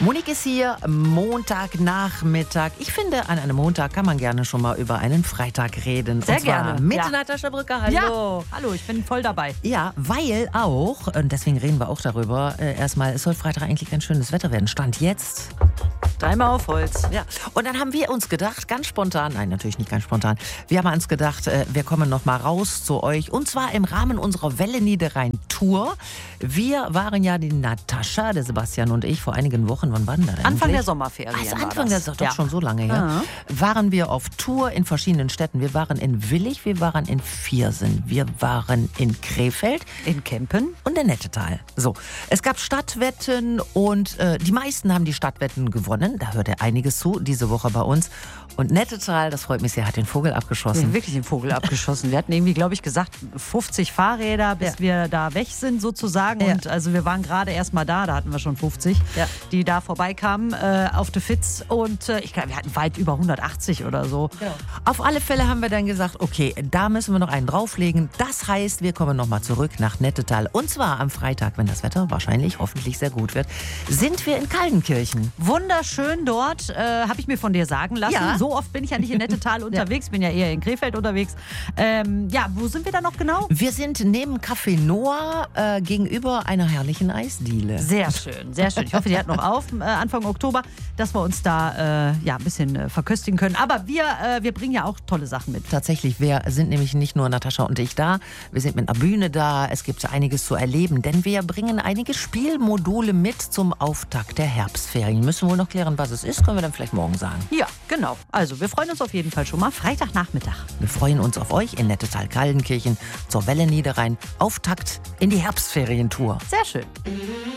Monique ist hier, Montagnachmittag. Ich finde, an einem Montag kann man gerne schon mal über einen Freitag reden. Sehr und zwar gerne. Mit Ja. Natascha Brücker, hallo. Ja, hallo, ich bin voll dabei. Ja, weil auch, und deswegen reden wir auch darüber, erstmal, es soll Freitag eigentlich ganz schönes Wetter werden. Stand jetzt. Dreimal auf Holz. Ja, und dann haben wir uns gedacht, ganz spontan, nein, natürlich nicht ganz spontan, wir haben uns gedacht, wir kommen noch mal raus zu euch und zwar im Rahmen unserer Welle Niederrhein-Tour. Wir waren ja die Natascha, der Sebastian und ich vor einigen Wochen, wann waren wir denn? Anfang der Sommerferien. Also war Anfang das. der doch Ja. schon so lange her. Waren wir auf Tour in verschiedenen Städten. Wir waren in Willich, wir waren in Viersen, wir waren in Krefeld. In Kempen. Und in Nettetal. So, es gab Stadtwetten und die meisten haben die Stadtwetten gewonnen. Da hört er einiges zu, diese Woche bei uns. Und Nettetal, das freut mich sehr, hat den Vogel Wir abgeschossen. haben wirklich den Vogel abgeschossen. Wir hatten irgendwie, glaube ich, gesagt, 50 Fahrräder, bis wir da weg sind sozusagen. Ja. Und also wir waren gerade erst mal da hatten wir schon 50, die da vorbeikamen auf der Fitz. Und ich glaube, wir hatten weit über 180 oder so. Auf alle Fälle haben wir dann gesagt, okay, da müssen wir noch einen drauflegen. Das heißt, wir kommen nochmal zurück nach Nettetal. Und zwar am Freitag, wenn das Wetter wahrscheinlich, hoffentlich sehr gut wird, sind wir in Kaldenkirchen. Wunderschön dort, habe ich mir von dir sagen lassen. Ja. So oft bin ich ja nicht in Nettetal unterwegs, bin ja eher in Krefeld unterwegs. Wo sind wir da noch genau? Wir sind neben Café Noah gegenüber einer herrlichen Eisdiele. Sehr schön, sehr schön. Ich hoffe, die hat noch auf Anfang Oktober, dass wir uns da ein bisschen verköstigen können. Aber wir bringen ja auch tolle Sachen mit. Tatsächlich, wir sind nämlich nicht nur Natascha und ich da, wir sind mit einer Bühne da, es gibt einiges zu erleben, denn wir bringen einige Spielmodule mit zum Auftakt der Herbstferien. Müssen wir wohl noch klären, was es ist, können wir dann vielleicht morgen sagen. Ja, genau. Also wir freuen uns auf jeden Fall schon mal. Freitagnachmittag. Wir freuen uns auf euch in Nettetal-Kaldenkirchen zur Welle Niederrhein. Auftakt in die Herbstferientour. Sehr schön.